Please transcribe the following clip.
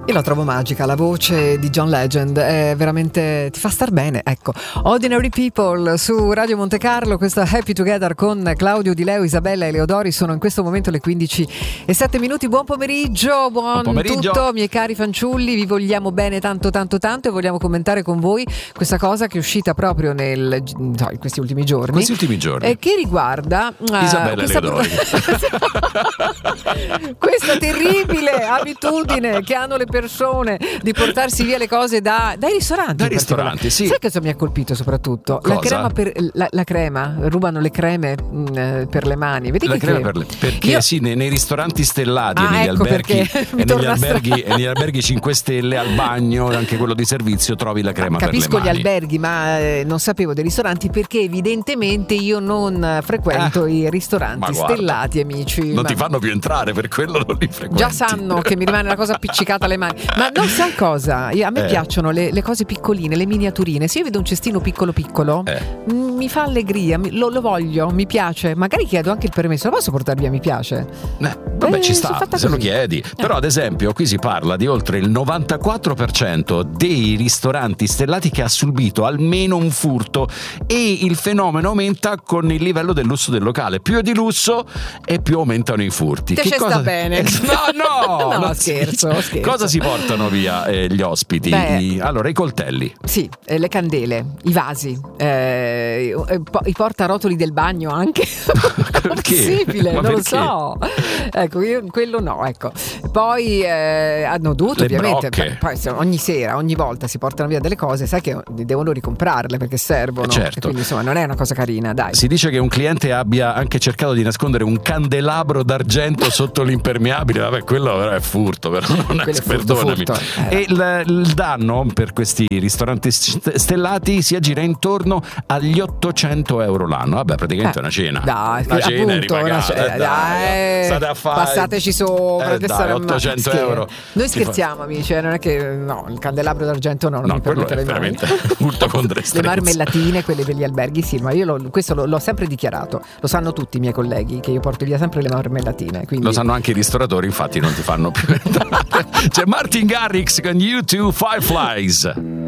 Io la trovo magica, la voce di John Legend è veramente, ti fa star bene, ecco. Ordinary People su Radio Monte Carlo, questa Happy Together con Claudio Di Leo, Isabella e Leodori. Sono in questo momento le 15:07. Buon pomeriggio, buon pomeriggio. Tutto, miei cari fanciulli, vi vogliamo bene tanto e vogliamo commentare con voi questa cosa che è uscita proprio in questi ultimi giorni. Che riguarda Isabella e Leodori. Questa terribile abitudine che hanno le persone di portarsi via le cose dai ristoranti. Dai ristoranti, sì. Sai cosa mi ha colpito soprattutto? Cosa? La crema, rubano le creme per le mani. Vedi la che crema perché sì, nei ristoranti stellati, negli alberghi e negli alberghi 5 stelle al bagno, anche quello di servizio, trovi la crema per le mani. Capisco gli alberghi, ma non sapevo dei ristoranti, perché evidentemente io non frequento i ristoranti stellati, amici. Non ti fanno più entrare, per quello non li frequenti. Già sanno che mi rimane la cosa appiccicata alle mani. Ma non sai cosa? A me piacciono le cose piccoline, le miniaturine. Se io vedo un cestino piccolo mi fa allegria, lo voglio, mi piace. Magari chiedo anche il permesso, lo posso portare via, mi piace. Vabbè, ci sta, se così. Lo chiedi. Però ad esempio qui si parla di oltre il 94% dei ristoranti stellati che ha subito almeno un furto, e il fenomeno aumenta con il livello del lusso del locale. Più è di lusso e più aumentano i furti. Che cosa sta bene? No, scherzo. Cosa si portano via gli ospiti? Allora, i coltelli. Sì, le candele, i vasi, i portarotoli del bagno anche. Possibile, non lo so. Ecco, io quello no, ecco. Poi hanno dovuto, le ovviamente, brocche. poi ogni sera, ogni volta si portano via delle cose, sai che devono ricomprarle perché servono. Certo. E quindi insomma non è una cosa carina, dai. Si dice che un cliente abbia anche cercato di nascondere un candelabro d'argento sotto l'impermeabile. Vabbè, quello è furto, però non è, perdonami. E il danno per questi ristoranti stellati si aggira intorno agli 800 euro l'anno. Vabbè, praticamente una cena. Dai, una cena appunto, ripagata. Dai, state a fare. Passateci sopra. Dai, 800 euro. Noi scherziamo, amici, non è che il candelabro d'argento non mi permetterei mai. Veramente furto con le marmellatine, quelle degli alberghi, sì, ma io questo l'ho sempre dichiarato. Lo sanno tutti i miei colleghi che io porto via sempre le marmellatine, quindi... Lo sanno anche i ristoratori, infatti non ti fanno più entrare. C'è Martin Garrix con U2 Fireflies.